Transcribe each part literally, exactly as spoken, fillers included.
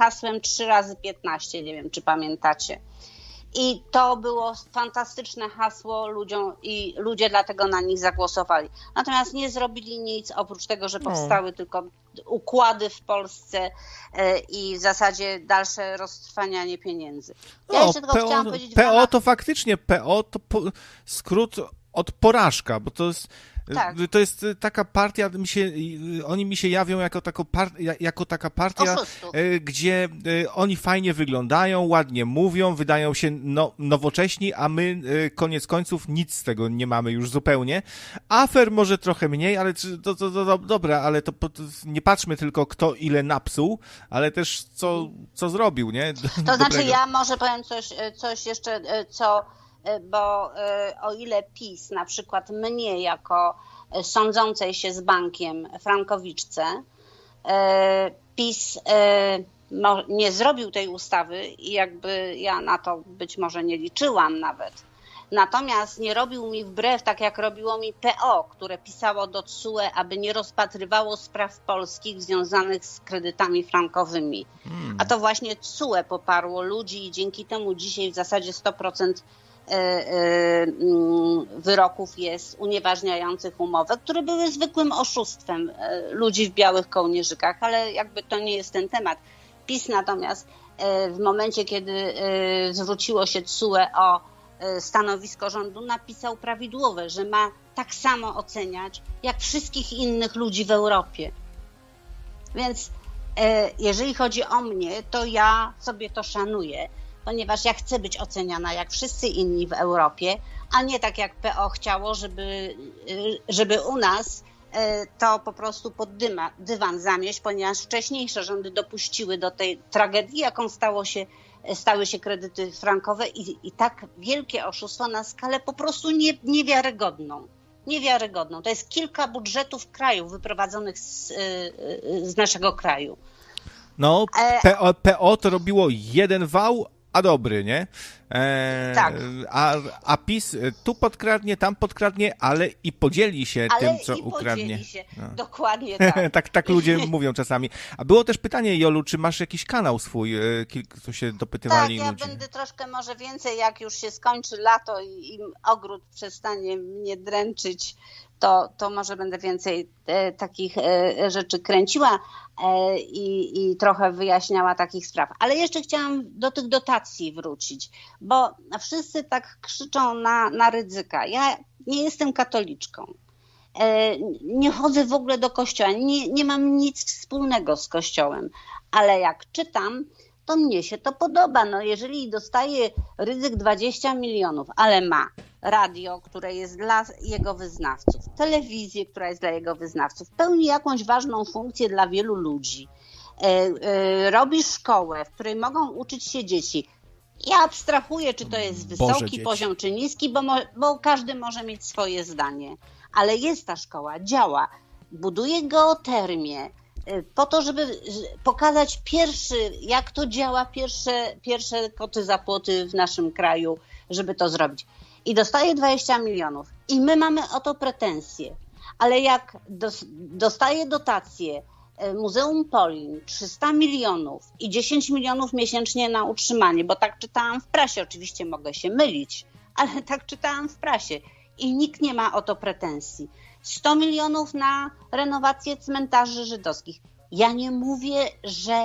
hasłem trzy razy piętnaście, nie wiem, czy pamiętacie. I to było fantastyczne hasło ludziom i ludzie dlatego na nich zagłosowali. Natomiast nie zrobili nic oprócz tego, że powstały no. tylko układy w Polsce i w zasadzie dalsze roztrwanianie pieniędzy. Ja no, jeszcze tylko P O, chciałam powiedzieć... P O ramach... to faktycznie, P O to po, skrót od porażka, bo to jest... Tak. To jest taka partia, mi się, oni mi się jawią jako, tako par, jako taka partia, Oszustów. Gdzie oni fajnie wyglądają, ładnie mówią, wydają się no, nowocześni, a my koniec końców nic z tego nie mamy już zupełnie. Afer może trochę mniej, ale to, to, to, to dobra, ale to, to nie patrzmy tylko kto ile napsuł, ale też co, co zrobił, nie? Do, to znaczy dobrego. Ja może powiem coś, coś jeszcze, co... bo o ile PiS na przykład mnie jako sądzącej się z bankiem frankowiczce, PiS nie zrobił tej ustawy i jakby ja na to być może nie liczyłam nawet. Natomiast nie robił mi wbrew, tak jak robiło mi P O, które pisało do T S U E, aby nie rozpatrywało spraw polskich związanych z kredytami frankowymi. Hmm. A to właśnie T S U E poparło ludzi i dzięki temu dzisiaj w zasadzie sto procent wyroków jest unieważniających umowę, które były zwykłym oszustwem ludzi w białych kołnierzykach, ale jakby to nie jest ten temat. PiS natomiast w momencie, kiedy zwróciło się T S U E o stanowisko rządu, napisał prawidłowe, że ma tak samo oceniać jak wszystkich innych ludzi w Europie. Więc jeżeli chodzi o mnie, to ja sobie to szanuję, ponieważ ja chcę być oceniana jak wszyscy inni w Europie, a nie tak jak P O chciało, żeby, żeby u nas to po prostu pod dyma, dywan zamieść, ponieważ wcześniejsze rządy dopuściły do tej tragedii, jaką stało się, stały się kredyty frankowe i, i tak wielkie oszustwo na skalę po prostu nie, niewiarygodną. Niewiarygodną. To jest kilka budżetów krajów wyprowadzonych z, z naszego kraju. No, P O, P O to robiło jeden wał, a dobry, nie? Eee, tak. A, a PiS tu podkradnie, tam podkradnie, ale i podzieli się ale tym, co i ukradnie. Podzieli się. No. Dokładnie tak. tak. Tak ludzie mówią czasami. A było też pytanie, Jolu, czy masz jakiś kanał swój? Kilku się dopytywali tak, ludzie. Ja będę troszkę może więcej, jak już się skończy lato i, i ogród przestanie mnie dręczyć, to, to może będę więcej e, takich e, rzeczy kręciła e, i, i trochę wyjaśniała takich spraw. Ale jeszcze chciałam do tych dotacji wrócić, bo wszyscy tak krzyczą na, na Rydzyka. Ja nie jestem katoliczką. E, nie chodzę w ogóle do kościoła. Nie, nie mam nic wspólnego z kościołem. Ale jak czytam, to mnie się to podoba. No jeżeli dostaje Rydzyk dwadzieścia milionów, ale ma radio, które jest dla jego wyznawców, telewizję, która jest dla jego wyznawców, pełni jakąś ważną funkcję dla wielu ludzi, e, e, robi szkołę, w której mogą uczyć się dzieci. Ja abstrahuję, czy to jest wysoki poziom, czy niski, bo, mo, bo każdy może mieć swoje zdanie. Ale jest ta szkoła, działa, buduje geotermię, po to, żeby pokazać pierwszy, jak to działa, pierwsze, pierwsze koty za płoty w naszym kraju, żeby to zrobić. I dostaje dwadzieścia milionów. I my mamy o to pretensje. Ale jak dos, dostaje dotację Muzeum Polin trzysta milionów i dziesięć milionów miesięcznie na utrzymanie, bo tak czytałam w prasie, oczywiście mogę się mylić, ale tak czytałam w prasie i nikt nie ma o to pretensji. sto milionów na renowację cmentarzy żydowskich. Ja nie mówię, że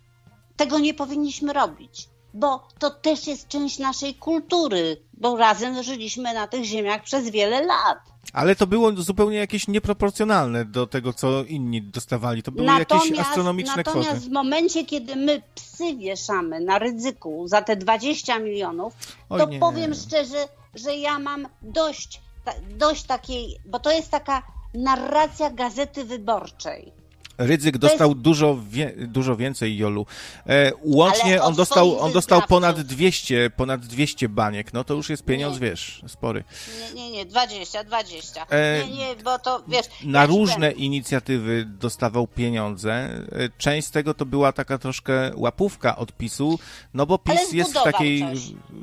tego nie powinniśmy robić, bo to też jest część naszej kultury, bo razem żyliśmy na tych ziemiach przez wiele lat. Ale to było zupełnie jakieś nieproporcjonalne do tego, co inni dostawali. To były natomiast, jakieś astronomiczne natomiast kwoty. Natomiast w momencie, kiedy my psy wieszamy na Rydzyku za te dwadzieścia milionów, Oj, to nie. powiem szczerze, że ja mam dość, dość takiej, bo to jest taka narracja Gazety Wyborczej. Rydzyk dostał jest... dużo, wie, dużo więcej, Jolu. E, łącznie Ale on dostał, on dostał wyznawców. ponad dwieście, ponad dwieście baniek. No to już jest pieniądz, nie. wiesz, spory. Nie, nie, nie, dwadzieścia, dwadzieścia. E, nie, nie, bo to, wiesz... Na ja różne powiem. inicjatywy dostawał pieniądze. E, część z tego to była taka troszkę łapówka od PiSu, no bo PiS Ale jest w takiej... coś.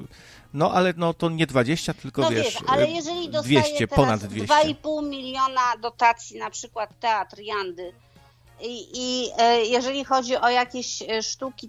No ale no to nie dwadzieścia, tylko no wiesz, wiesz, ale jeżeli dostaje dwieście, teraz ponad dwieście. dwa i pół miliona dotacji, na przykład Teatr Jandy, I, i e, jeżeli chodzi o jakieś sztuki